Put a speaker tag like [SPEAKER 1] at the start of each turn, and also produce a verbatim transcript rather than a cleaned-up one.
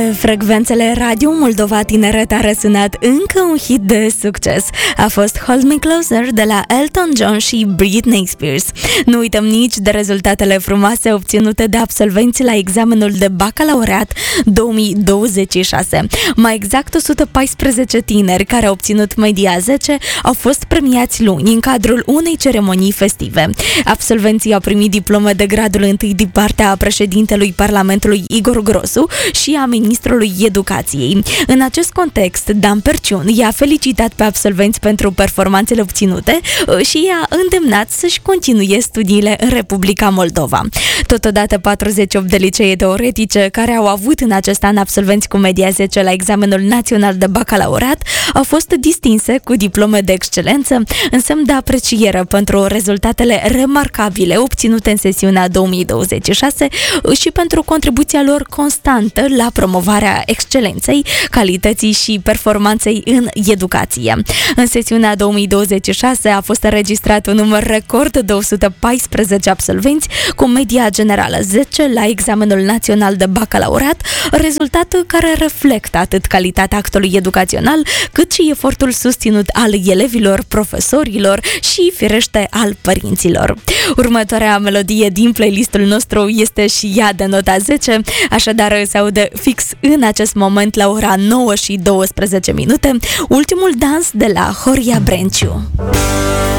[SPEAKER 1] frecvențele Radio Moldova Tineret a răsunat încă un hit de succes. A fost Hold Me Closer de la Elton John și Britney Spears. Nu uităm nici de rezultatele frumoase obținute de absolvenți la examenul de bacalaureat două mii douăzeci și șase. Mai exact, o sută paisprezece tineri care au obținut media zece au fost premiați luni în cadrul unei ceremonii festive. Absolvenții au primit diplome de gradul întâi din partea președintelui Parlamentului Igor Grosu și a ministrului Educației. În acest context, Dan Perciun i-a felicitat pe absolvenți pentru performanțele obținute și i-a îndemnat să-și continue studiile în Republica Moldova. Totodată, patruzeci și opt de licee teoretice care au avut în acest an absolvenți cu media zece la examenul național de bacalaureat au fost distinse cu diplome de excelență, în semn de apreciere pentru rezultatele remarcabile obținute în sesiunea două mii douăzeci și șase și pentru contribuția lor constantă la promovarea excelenței, calității și performanței în educație. În sesiunea două mii douăzeci și șase a fost înregistrat un număr record de o sută paisprezece absolvenți cu media generală zece la examenul național de bacalaureat, rezultat care reflectă atât calitatea actului educațional, cât și efortul susținut al elevilor, profesorilor și, firește, al părinților. Următoarea melodie din playlistul nostru este și ea de nota zece, așadar se aude fix în acest moment la ora nouă și douăsprezece minute, ultimul dans de la Horia Brenciu.